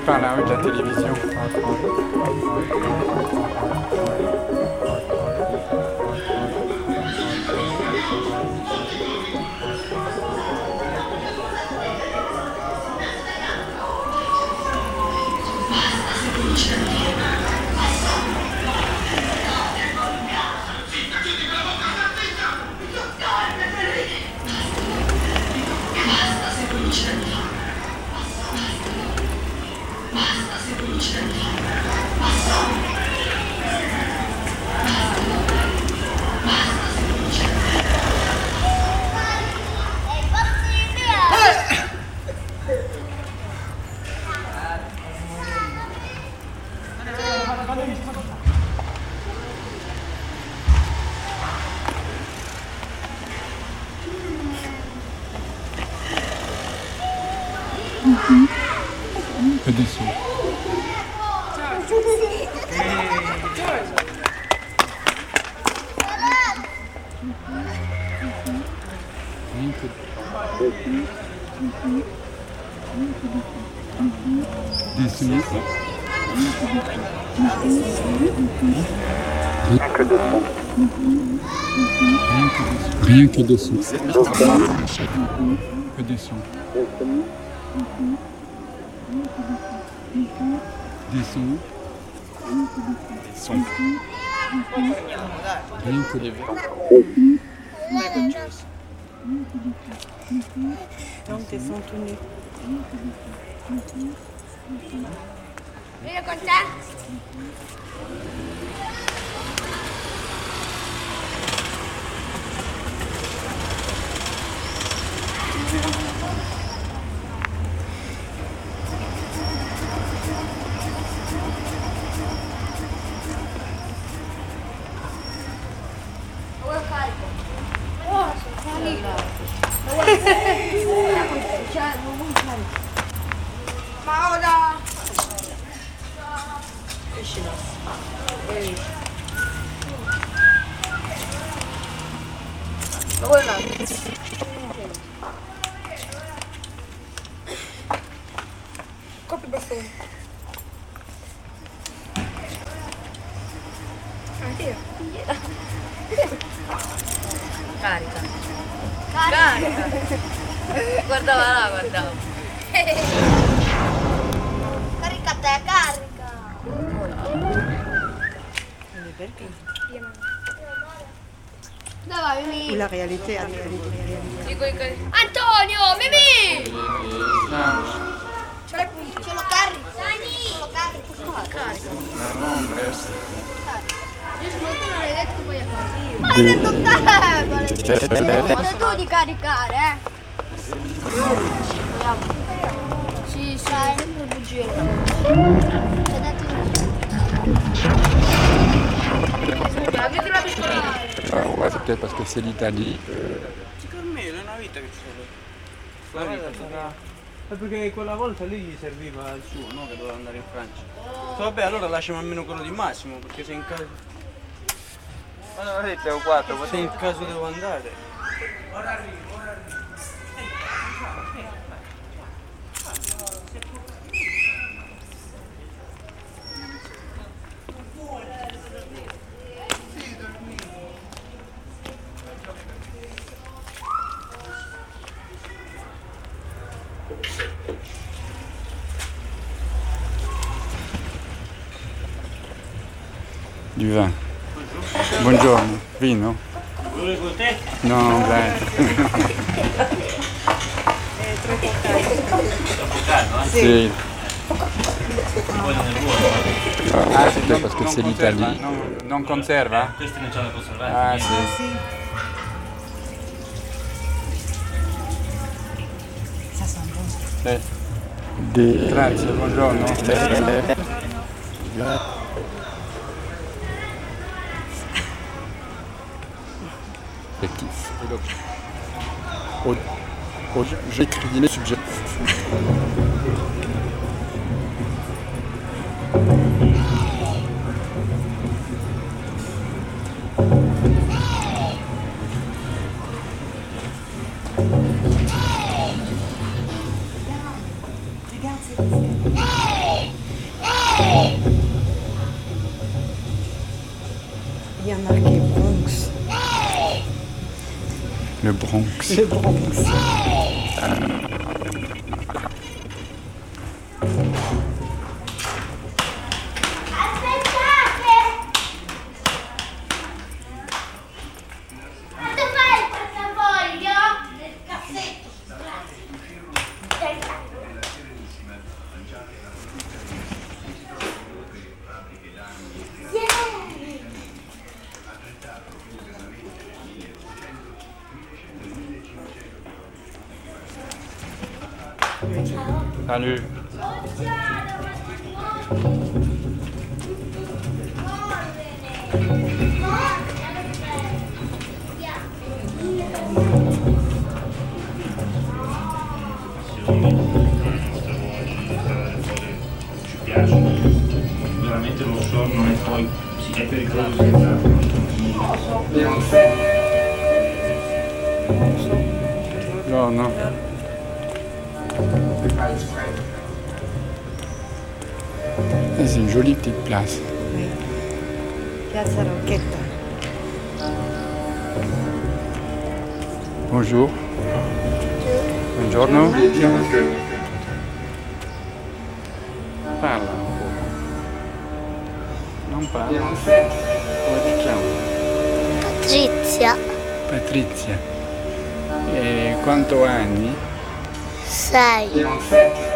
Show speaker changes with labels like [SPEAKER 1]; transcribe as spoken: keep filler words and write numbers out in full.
[SPEAKER 1] passe par la rue de la télévision. Peu dessus. Rien que... Dessus. Rien que dessous. Rien que dessous. Que dessous. Descends. Descends. Rien que les verres.
[SPEAKER 2] Donc t'es sans tout nu.
[SPEAKER 3] Vieni con te. Ma ora esci da ma vuoi una copri bastone ah io carica carica guardava là guardava carica te carica
[SPEAKER 2] Perché?
[SPEAKER 3] dove vai Mimì?
[SPEAKER 2] La réalité, la réalité.
[SPEAKER 3] Antonio Mimì ce l'hai punto ce lo carico ce lo carico carico giusto non l'hai detto poi a fare ma l'hai detto te ma tu di caricare eh sì sai non bugie c'è detto
[SPEAKER 1] Ah, ouais, c'est peut-être parce que c'est l'Italie.
[SPEAKER 4] Secondo me è una vita che ci sono. La vita sarà. È perché quella volta lì gli serviva il suo, no? Che doveva andare in Francia. Vabbè, allora lasciamo almeno quello di Massimo, perché se in caso.
[SPEAKER 5] Ma non avete un quattro,
[SPEAKER 4] Se in caso devo andare. Ora arrivo, ora arrivo.
[SPEAKER 1] Du vin. Buongiorno. Vino?
[SPEAKER 4] Vuole con te?
[SPEAKER 1] No, dai.
[SPEAKER 2] È troppo caldo.
[SPEAKER 4] Troppo caldo, eh?
[SPEAKER 1] Sì.
[SPEAKER 4] Voglio nel vuoto.
[SPEAKER 1] Ah, c'est peut-être parce que c'est l'Italie. Non, non conserva?
[SPEAKER 4] Questi non c'hanno conservati.
[SPEAKER 1] Ah, sì.
[SPEAKER 2] Ah sì. Ça sent bon.
[SPEAKER 1] Eh. De... Grazie, buongiorno. Effectif. Oh, oh, j'écris les sujets.
[SPEAKER 2] Regarde, c'est Il y en a qui Bronx.
[SPEAKER 1] Le Bronx.
[SPEAKER 2] Le Bronx.
[SPEAKER 3] Quanto fai il portafoglio? Nel cassetto.
[SPEAKER 1] Salut.
[SPEAKER 6] Ci piace, veramente lo so, non è poi, sì, è pericoloso senza.
[SPEAKER 1] No, no. Eh, c'est une jolie petite place.
[SPEAKER 2] Oui. Piazza Rocchetta.
[SPEAKER 1] Bonjour. Buongiorno. Parla un po'. Non parla. Come ti chiami?
[SPEAKER 3] Patrizia,
[SPEAKER 1] Patrizia. E quanto anni?
[SPEAKER 3] sei.